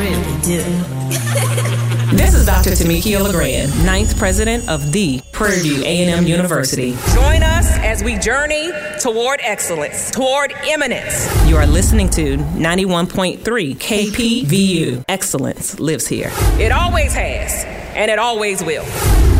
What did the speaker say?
really do. This is Dr. Tamika LeGrand, 9th president of the Prairie View A&M University. Join us as we journey toward excellence, toward eminence. You are listening to 91.3 KPVU. Excellence lives here. It always has, and it always will.